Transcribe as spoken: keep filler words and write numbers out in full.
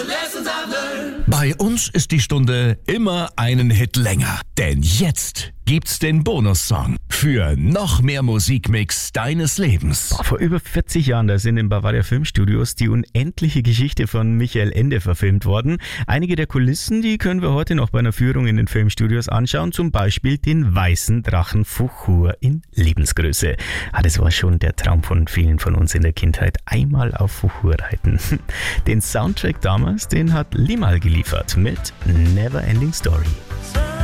Bei uns ist die Stunde immer einen Hit länger. Denn jetzt gibt's den Bonussong für noch mehr Musikmix deines Lebens. Vor über vierzig Jahren, da sind in Bavaria Filmstudios die unendliche Geschichte von Michael Ende verfilmt worden. Einige der Kulissen, die können wir heute noch bei einer Führung in den Filmstudios anschauen. Zum Beispiel den weißen Drachen Fuchur in Lebensgröße. Ah, das war schon der Traum von vielen von uns in der Kindheit. Einmal auf Fuchur reiten. Den Soundtrack damals, den hat Limahl geliefert mit Never Ending Story.